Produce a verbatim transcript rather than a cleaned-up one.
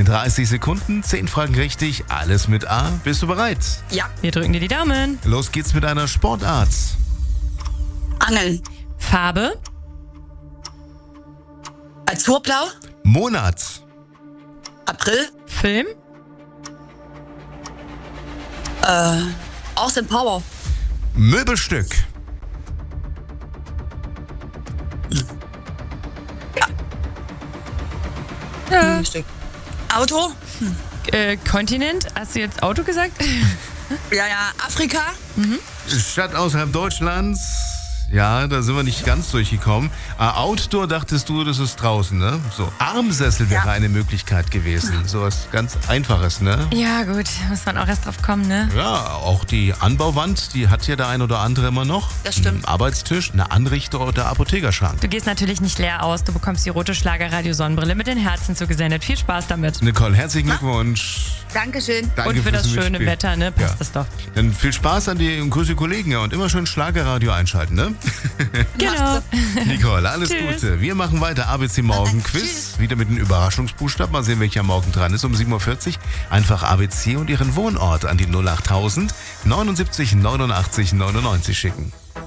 dreißig Sekunden, zehn Fragen richtig, alles mit A. Bist du bereit? Ja. Wir drücken dir die Daumen. Los geht's mit einer Sportart. Angeln. Farbe, Azurblau. Monat. April. Film, Äh, Austin Power. Möbelstück. ja. Stück. Auto. äh, Kontinent. Hast du jetzt Auto gesagt? Ja, ja. Afrika. Stadt außerhalb Deutschlands. Ja, da sind wir nicht ganz durchgekommen. Äh, Outdoor dachtest du, das ist draußen, ne? So, Armsessel wäre Ja. eine Möglichkeit gewesen. So was ganz Einfaches, ne? Ja, gut. Muss man auch erst drauf kommen, ne? Ja, auch die Anbauwand, die hat ja der ein oder andere immer noch. Das stimmt. Ein Arbeitstisch, eine Anrichter oder Apothekerschrank. Du gehst natürlich nicht leer aus. Du bekommst die rote Schlagerradio-Sonnenbrille mit den Herzen zugesendet. Viel Spaß damit. Nicole, herzlichen Glückwunsch. Dankeschön. Danke Und für fürs das schöne Mitspielen. Wetter, ne? Passt Ja. das doch. Dann viel Spaß an die und Grüße Kollegen, ja, und immer schön Schlagerradio einschalten, ne? Genau. Nicole, alles Tschüss. Gute. Wir machen weiter. A B C Morgen Quiz. Tschüss. Wieder mit einem Überraschungsbuchstaben. Mal sehen, welcher morgen dran ist. Um sieben Uhr vierzig. Einfach A B C und Ihren Wohnort an die null achttausend neunundsiebzig neunundachtzig neunundneunzig schicken.